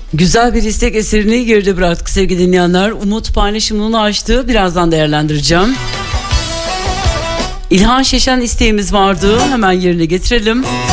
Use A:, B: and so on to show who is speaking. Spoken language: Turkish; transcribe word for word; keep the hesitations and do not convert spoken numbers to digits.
A: Güzel bir istek eserini geride bıraktık sevgili dinleyenler. Umut paylaşımını açtı. Birazdan değerlendireceğim. İlhan Şeşen isteğimiz vardı. Hemen yerine getirelim.